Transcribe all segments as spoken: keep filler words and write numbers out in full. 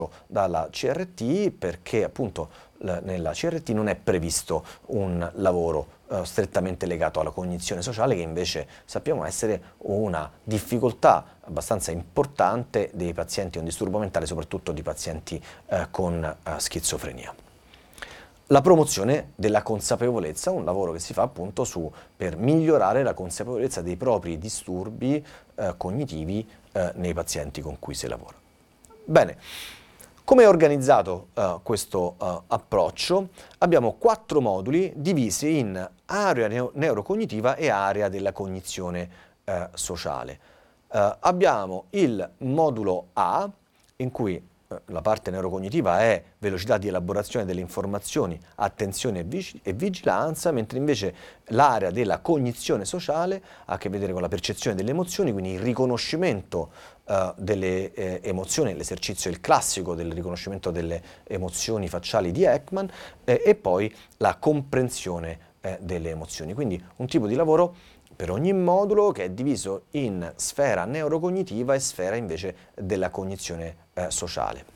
dalla C R T, perché appunto nella C R T non è previsto un lavoro eh, strettamente legato alla cognizione sociale, che invece sappiamo essere una difficoltà abbastanza importante dei pazienti con disturbo mentale, soprattutto di pazienti eh, con eh, schizofrenia. La promozione della consapevolezza, un lavoro che si fa appunto su, per migliorare la consapevolezza dei propri disturbi eh, cognitivi eh, nei pazienti con cui si lavora. Bene, come è organizzato uh, questo uh, approccio? Abbiamo quattro moduli divisi in area neo- neurocognitiva e area della cognizione uh, sociale. Uh, abbiamo il modulo A, in cui uh, la parte neurocognitiva è velocità di elaborazione delle informazioni, attenzione e, vig- e vigilanza, mentre invece l'area della cognizione sociale ha a che vedere con la percezione delle emozioni, quindi il riconoscimento Uh, delle eh, emozioni, l'esercizio, il classico del riconoscimento delle emozioni facciali di Ekman, eh, e poi la comprensione eh, delle emozioni. Quindi un tipo di lavoro per ogni modulo che è diviso in sfera neurocognitiva e sfera invece della cognizione eh, sociale.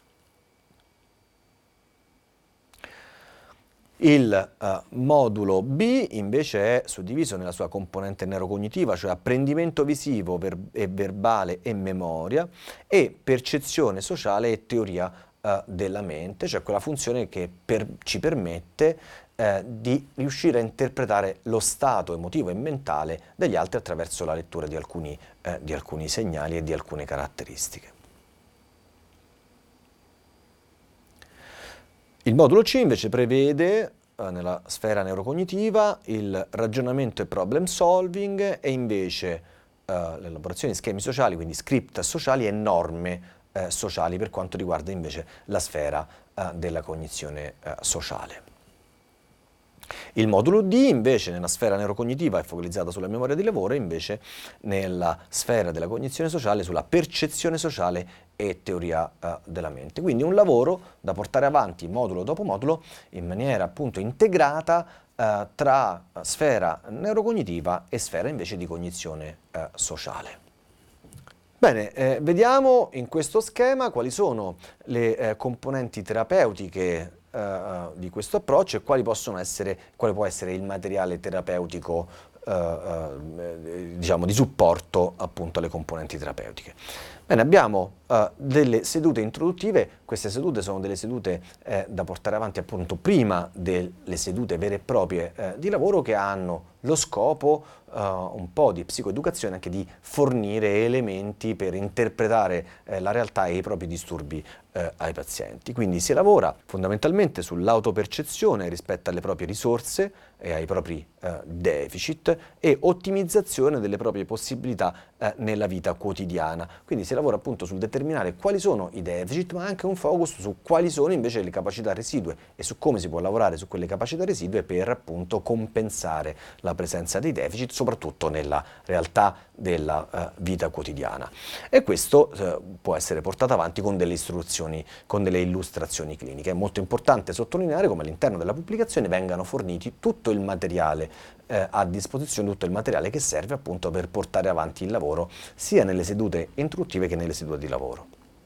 Il uh, modulo B invece è suddiviso nella sua componente neurocognitiva, cioè apprendimento visivo ver- e verbale e memoria, e percezione sociale e teoria uh, della mente, cioè quella funzione che per- ci permette uh, di riuscire a interpretare lo stato emotivo e mentale degli altri attraverso la lettura di alcuni, uh, di alcuni segnali e di alcune caratteristiche. Il modulo C invece prevede eh, nella sfera neurocognitiva il ragionamento e problem solving, e invece eh, l'elaborazione di schemi sociali, quindi script sociali e norme eh, sociali per quanto riguarda invece la sfera eh, della cognizione eh, sociale. Il modulo D invece nella sfera neurocognitiva è focalizzato sulla memoria di lavoro, e invece nella sfera della cognizione sociale sulla percezione sociale e teoria uh, della mente. Quindi un lavoro da portare avanti modulo dopo modulo in maniera appunto integrata uh, tra sfera neurocognitiva e sfera invece di cognizione uh, sociale. Bene, eh, vediamo in questo schema quali sono le eh, componenti terapeutiche eh, di questo approccio e quali possono essere, quale può essere il materiale terapeutico eh, eh, diciamo di supporto appunto alle componenti terapeutiche. Bene, abbiamo eh, delle sedute introduttive. Queste sedute sono delle sedute eh, da portare avanti appunto prima delle sedute vere e proprie eh, di lavoro, che hanno lo scopo uh, un po' di psicoeducazione, anche di fornire elementi per interpretare eh, la realtà e i propri disturbi eh, ai pazienti. Quindi si lavora fondamentalmente sull'autopercezione rispetto alle proprie risorse e ai propri eh, deficit, e ottimizzazione delle proprie possibilità eh, nella vita quotidiana. Quindi si lavora appunto sul determinare quali sono i deficit, ma anche un focus su quali sono invece le capacità residue e su come si può lavorare su quelle capacità residue per appunto compensare la la presenza dei deficit, soprattutto nella realtà della uh, vita quotidiana. E questo uh, può essere portato avanti con delle istruzioni, con delle illustrazioni cliniche. È molto importante sottolineare come all'interno della pubblicazione vengano forniti tutto il materiale eh, a disposizione, tutto il materiale che serve appunto per portare avanti il lavoro sia nelle sedute introduttive che nelle sedute di lavoro.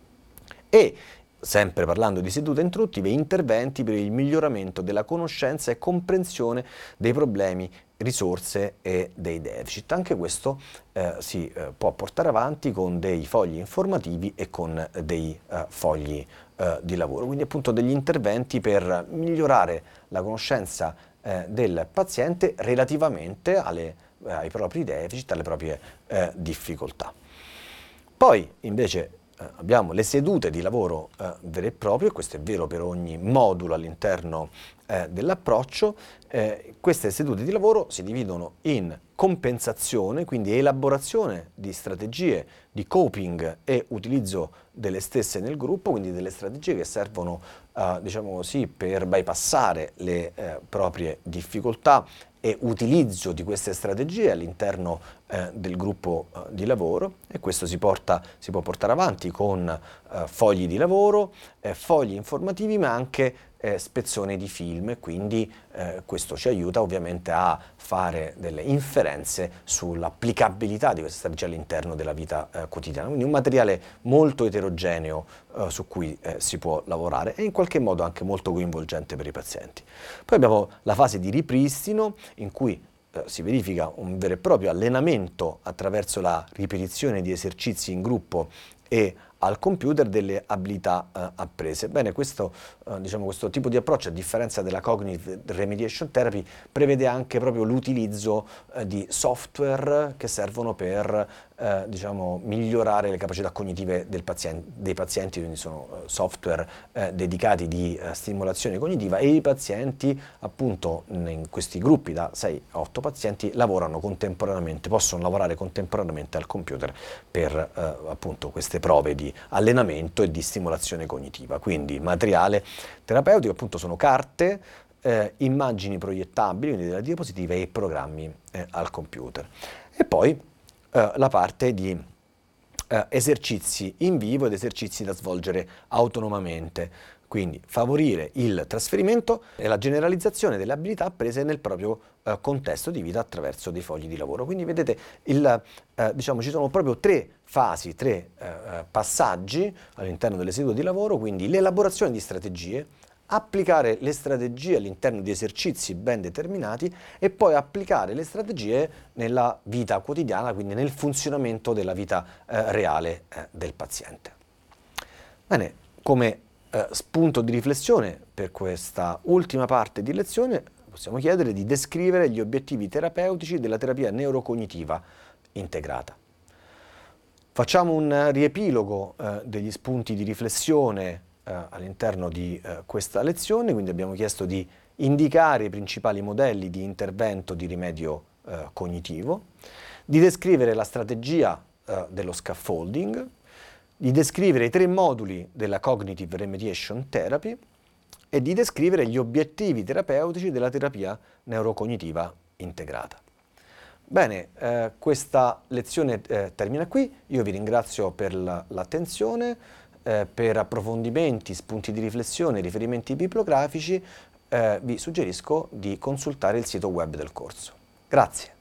E sempre parlando di sedute introduttive, interventi per il miglioramento della conoscenza e comprensione dei problemi, risorse e dei deficit. Anche questo eh, si eh, può portare avanti con dei fogli informativi e con dei eh, fogli eh, di lavoro, quindi appunto degli interventi per migliorare la conoscenza eh, del paziente relativamente alle, eh, ai propri deficit, alle proprie eh, difficoltà. Poi invece eh, abbiamo le sedute di lavoro eh, vere e proprie, questo è vero per ogni modulo all'interno eh, dell'approccio. Eh, queste sedute di lavoro si dividono in compensazione, quindi elaborazione di strategie di coping e utilizzo delle stesse nel gruppo, quindi delle strategie che servono eh, diciamo così per bypassare le eh, proprie difficoltà, e utilizzo di queste strategie all'interno eh, del gruppo eh, di lavoro, e questo si, porta, si può portare avanti con eh, fogli di lavoro, eh, fogli informativi, ma anche eh, spezzoni di film, e quindi eh, questo ci aiuta ovviamente a fare delle inferenze sull'applicabilità di queste strategie all'interno della vita eh, quotidiana. Quindi un materiale molto eterogeneo eh, su cui eh, si può lavorare e in qualche modo anche molto coinvolgente per i pazienti. Poi abbiamo la fase di ripristino in cui eh, si verifica un vero e proprio allenamento attraverso la ripetizione di esercizi in gruppo e al computer delle abilità eh, apprese. Bene, questo, eh, diciamo, questo tipo di approccio, a differenza della Cognitive Remediation Therapy, prevede anche proprio l'utilizzo eh, di software che servono per eh, diciamo, migliorare le capacità cognitive del paziente, dei pazienti, quindi sono eh, software eh, dedicati di eh, stimolazione cognitiva, e i pazienti, appunto, in questi gruppi da sei a otto pazienti lavorano contemporaneamente, possono lavorare contemporaneamente al computer per eh, appunto queste prove di allenamento e di stimolazione cognitiva. Quindi materiale terapeutico, appunto, sono carte, eh, immagini proiettabili, quindi delle diapositive, e programmi eh, al computer. E poi eh, la parte di eh, esercizi in vivo ed esercizi da svolgere autonomamente. Quindi favorire il trasferimento e la generalizzazione delle abilità apprese nel proprio eh, contesto di vita attraverso dei fogli di lavoro. Quindi vedete, il, eh, diciamo, ci sono proprio tre fasi, tre eh, passaggi all'interno delle sedute di lavoro, quindi l'elaborazione di strategie, applicare le strategie all'interno di esercizi ben determinati e poi applicare le strategie nella vita quotidiana, quindi nel funzionamento della vita eh, reale eh, del paziente. Bene, come Eh, spunto di riflessione per questa ultima parte di lezione possiamo chiedere di descrivere gli obiettivi terapeutici della terapia neurocognitiva integrata. Facciamo un riepilogo eh, degli spunti di riflessione eh, all'interno di eh, questa lezione, quindi abbiamo chiesto di indicare i principali modelli di intervento di rimedio eh, cognitivo, di descrivere la strategia eh, dello scaffolding, di descrivere i tre moduli della Cognitive Remediation Therapy e di descrivere gli obiettivi terapeutici della terapia neurocognitiva integrata. Bene, eh, questa lezione eh, termina qui. Io vi ringrazio per l'attenzione. Eh, per approfondimenti, spunti di riflessione, riferimenti bibliografici, eh, vi suggerisco di consultare il sito web del corso. Grazie.